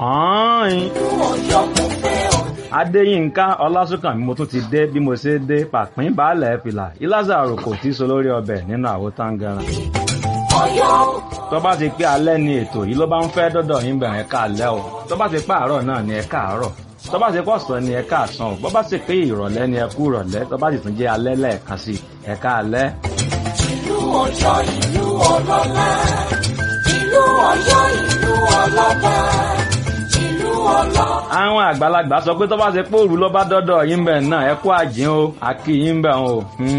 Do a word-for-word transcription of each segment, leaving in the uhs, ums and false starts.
hàn-án. Adéyínká Ọlásùnkànmí mo tún ti dé bí mo ṣe dé pàpín baálẹ̀ fìlà ìlázàrò kò tí so lórí ọbẹ̀ nínú àwo táǹgàrà. Tó bá ti pé alẹ́ ni ètò yìí ló bá ń fẹ́ dọ́dọ̀ yín bẹ̀rẹ̀ ẹ̀ka alẹ́ o. Tó bá ti pé àárọ̀ náà ni ẹ̀ka àárọ̀. Tó bá ti pé ọ̀sán ni ẹ̀ka àsán o. Bó bá ti pé ìrọ̀lẹ́ ni ẹ̀kú ìrọ̀lẹ́. Tó bá ti tún jẹ́ alẹ́ lẹ́ẹ̀kan sí ẹ̀ka alẹ́. Ìlú Ọ̀yọ́ ìlú ọlọ́lá, ìlú Ọ̀yọ́ ìlú ọlọ́ba, ìlú ọlọ́. Àwọn àgbàlagbà sọ pé tó bá ti pé òru ló bá dọ́dọ̀ yín bẹ̀ náà ẹ kú àjín o, àkí yín bẹ̀ o.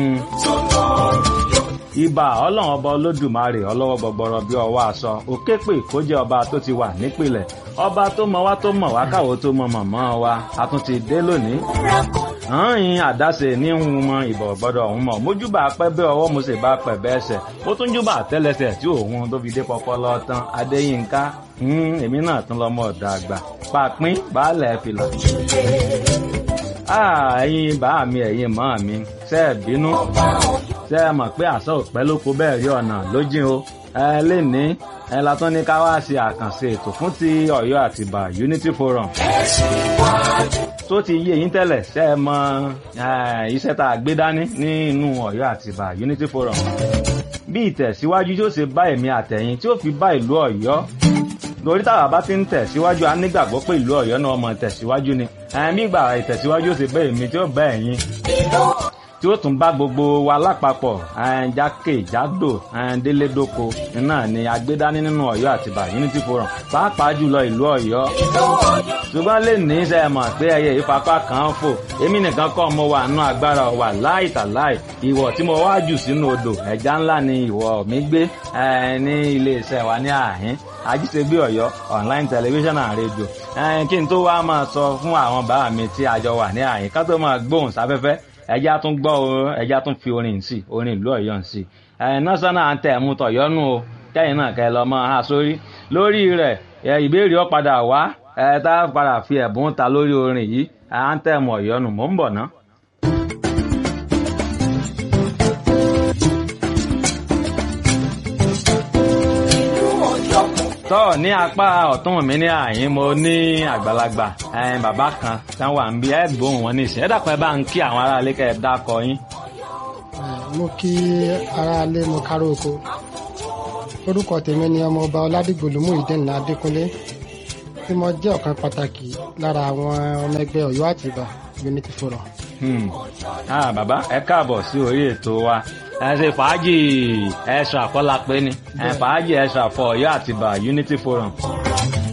Ìbà Ọlọ́run ọba Olódùmarè ọlọ́wọ́ gbọgbọrọ bí ọwọ́ aṣọ òkè pé kó jẹ́ ọba tó ti wà nípìlẹ̀ ọba tó mọ wá tó mọ̀ wá káwo tó mọ mọ̀mọ́ wa a tún ti dé lónìí. Ààyìn àdáṣe ní ń mọ ìbọ̀ gbọ́dọ̀ ọ̀hún mọ̀ mójúbà pẹ́ bẹ́ ọwọ́ mo sì bá pẹ̀ bẹ́ ẹsẹ̀ ó tún júbà tẹ́lẹsẹ̀ tí òun tó fi dé pọpọ́ lọ tán Adéyínká èmi náà tún lọ́mọ ọ̀dọ̀ àgbà pàpín baálẹ̀ fìlà. Ẹ̀yin bá mi ẹ̀yin mọ́ mi ṣe é bínú ṣe é mọ̀ pé àṣà òpẹ́ ló kó bẹ́ẹ̀ rí ọ̀nà lójìn o ẹ lè ní ẹ la tún ní ká wá ṣe àkànṣe ètò fún ti Ọ̀yọ́ Àtìbà Unity Forum. Tó ti yé yín tẹ́lẹ̀ ṣe é mọ̀ iṣẹ́ tá a gbé dání nínú Ọ̀yọ́ Àtìbà Unity Forum. Bí ìtẹ̀síwájú tí ó ṣe bá èmi àtẹ̀yìn tí ó fi bá ìlú Ọ̀yọ́ lórí táwa bá ti ń tẹ̀síwájú a nígbàgbọ́ pé ìlú Ọ̀yọ́ náà mọ̀ tẹ̀síwájú ni ẹ̀mí ìgbà ìtẹ̀síwájú ó ṣe bá èmi tí ó bá ẹ̀yin tí ó tún bá gbogbo wa lápapọ̀ jákèjádò délédoko náà ni agbédání nínú Ọ̀yọ́ Àtìbà Unity Forum pàápàá jùlọ ìlú Ọ̀yọ́. Ṣùgbọ́n lè ní í ṣe mọ̀ pé ẹyẹ ìfapá kan fò èmi nìkan kọ́ mo wà nínú agbára wà láì tàláì ìwọ̀ tí mo wá jù sínú odò ẹja ńlá ni ìwọ̀ mi gbé ní iléeṣẹ́ wa ní àhín Ajíṣebí Ọ̀yọ́ online television and radio. Kí n tó wá máa sọ fún àwọn bàbá mi tí a jọ wà ní àhín ká tó máa gbóhùn sáfẹ́fẹ́ ẹjá tún gbọ́ o ẹjá tún fi orin sí orin ìlú Ọ̀yọ́ sí ẹ national anthem tọ̀yọ́nù o kẹ́yìn náà kẹ́ lọ mọ́ ha sórí lórí rẹ̀ ìbéèrè ó padà wá ẹ tá a padà fi ẹ̀bùn ta lórí orin yìí anthem Ọ̀yọ́nù mò ń bọ̀ ná. Tọ́ ní apá ọ̀tún mi ní àyín mo ní àgbàlagbà bàbá kan tán wà ń bí ẹ̀gbọ́n wọn nísìn ẹ dákun ẹ bá ń kí àwọn aráalé kẹ́ ẹ dákọ yín. Mo kí aráalé mo kárò oko orúkọ tèmi ni ọmọọba Ọládìgbòlú Muyideen Adékúnlé tí mo jẹ́ ọ̀kan pàtàkì lára àwọn ọmọ ẹgbẹ́ Ọ̀yọ́ Àtìbà Unity Forum. Ah, bàbá ẹ káàbọ̀ sí orí ètò wa ẹ ṣe fàájì ẹ̀ṣọ́ àkọ́lápẹ́ ni fàájì ẹ̀ṣọ́ àfọ Ọ̀yọ́ Àtìbà Unity Forum.